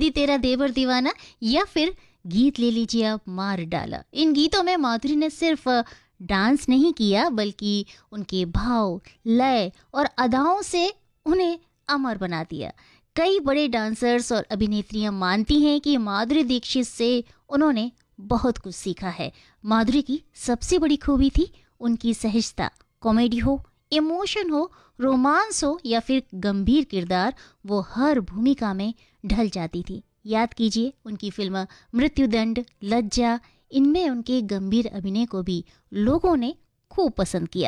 दीदी तेरा देवर दीवाना या फिर गीत ले लीजिए आप मार डाला। इन गीतों में माधुरी ने सिर्फ डांस नहीं किया बल्कि उनके भाव, लय और अदाओं से उन्हें अमर बना दिया। कई बड़े डांसर्स और अभिनेत्रियां मानती हैं कि माधुरी दीक्षित से उन्होंने बहुत कुछ सीखा है। माधुरी की सबसे बड़ी खूबी थी उनकी सहजता। कॉमेडी हो, इमोशन हो, रोमांस हो या फिर गंभीर किरदार, वो हर भूमिका में ढल जाती थी। याद कीजिए उनकी फिल्म मृत्युदंड, लज्जा, इनमें उनके गंभीर अभिनय को भी लोगों ने खूब पसंद किया।